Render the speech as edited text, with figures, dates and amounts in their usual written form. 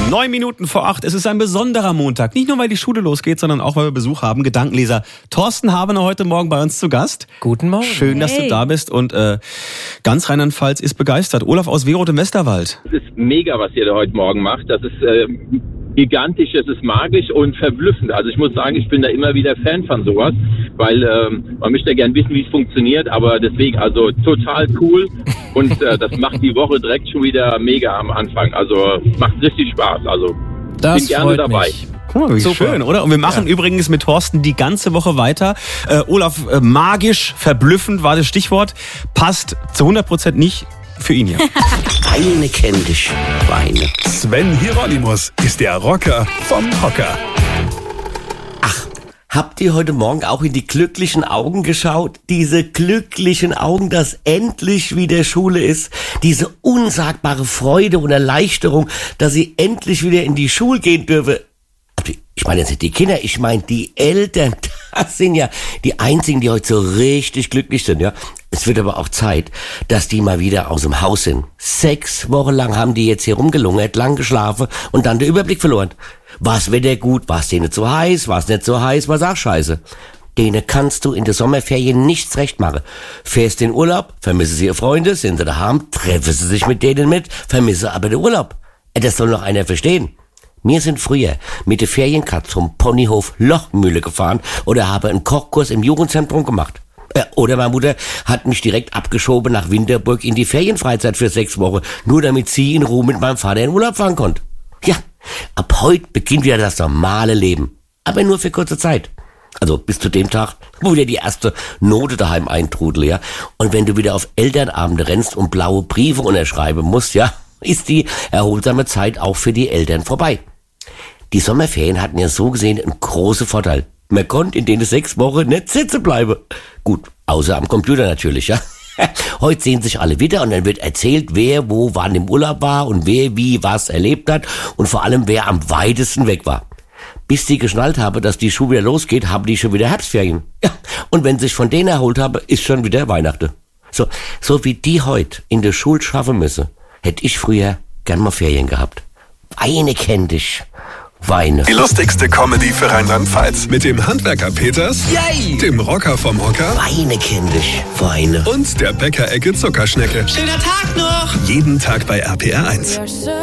9 Minuten vor 8. Es ist ein besonderer Montag. Nicht nur, weil die Schule losgeht, sondern auch, weil wir Besuch haben. Gedankenleser Thorsten Habener heute Morgen bei uns zu Gast. Guten Morgen. Schön, dass du da bist. Und ganz Rheinland-Pfalz ist begeistert. Olaf aus Weroth im Westerwald. Es ist mega, was ihr da heute Morgen macht. Das ist gigantisch, es ist magisch und verblüffend. Also ich muss sagen, ich bin da immer wieder Fan von sowas, weil man möchte ja gern wissen, wie es funktioniert. Aber deswegen, also total cool. Und das macht die Woche direkt schon wieder mega am Anfang. Also macht richtig Spaß. Also das bin gerne dabei. Mich. Guck mal, wie Super. schön, oder? Und wir machen übrigens mit Thorsten die ganze Woche weiter. Olaf, magisch, verblüffend war das Stichwort. Passt zu 100% nicht für ihn hier. Weine kenn dich, Weine. Sven Hieronymus ist der Rocker vom Hocker. Habt ihr heute Morgen auch in die glücklichen Augen geschaut? Diese glücklichen Augen, dass endlich wieder Schule ist. Diese unsagbare Freude und Erleichterung, dass sie endlich wieder in die Schule gehen dürfe. Ich meine jetzt nicht die Kinder, ich meine die Eltern. Das sind ja die einzigen, die heute so richtig glücklich sind, ja. Es wird aber auch Zeit, dass die mal wieder aus dem Haus sind. 6 Wochen lang haben die jetzt hier rumgelungert, lang geschlafen und dann den Überblick verloren. Was Wetter gut, was denen zu heiß, was nicht so heiß, was auch scheiße. Denen kannst du in der Sommerferien nichts recht machen. Fährst in Urlaub, vermissen sie ihre Freunde, sind sie daheim, treffen sie sich mit denen mit, vermissen aber den Urlaub. Das soll noch einer verstehen. Wir sind früher mit der Ferienkatze vom Ponyhof Lochmühle gefahren oder haben einen Kochkurs im Jugendzentrum gemacht. Oder meine Mutter hat mich direkt abgeschoben nach Winterburg in die Ferienfreizeit für 6 Wochen, nur damit sie in Ruhe mit meinem Vater in Urlaub fahren konnte. Ja, ab heute beginnt wieder das normale Leben. Aber nur für kurze Zeit. Also bis zu dem Tag, wo wieder die erste Note daheim eintrudelt, ja. Und wenn du wieder auf Elternabende rennst und blaue Briefe unterschreiben musst, ja, ist die erholsame Zeit auch für die Eltern vorbei. Die Sommerferien hatten ja so gesehen einen großen Vorteil. Man konnte in den 6 Wochen nicht sitzen bleiben. Gut, außer am Computer natürlich, ja. Heute sehen sich alle wieder und dann wird erzählt, wer wo wann im Urlaub war und wer wie was erlebt hat und vor allem wer am weitesten weg war. Bis die geschnallt haben, dass die Schule wieder losgeht, haben die schon wieder Herbstferien. Ja, und wenn sie sich von denen erholt haben, ist schon wieder Weihnachten. So wie die heute in der Schule schaffen müssen, hätte ich früher gern mal Ferien gehabt. Weine kenn dich. Weine. Die lustigste Comedy für Rheinland-Pfalz. Mit dem Handwerker Peters, Yay! dem Rocker vom Hocker Weine kenn dich. Weine. und der Bäckerecke Zuckerschnecke. Schöner Tag noch! Jeden Tag bei RPR 1.